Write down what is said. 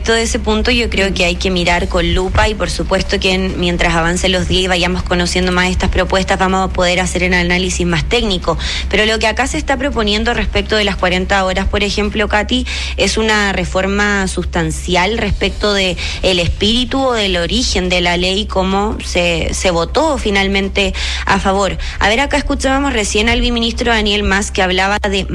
respecto de ese punto, yo creo que hay que mirar con lupa y por supuesto que mientras avancen los días y vayamos conociendo más estas propuestas, vamos a poder hacer un análisis más técnico. Pero lo que acá se está proponiendo respecto de las 40 horas, por ejemplo, Katy, es una reforma sustancial respecto de el espíritu o del origen de la ley, cómo se votó finalmente a favor. A ver, acá escuchábamos recién al viceministro Daniel Mas, que hablaba de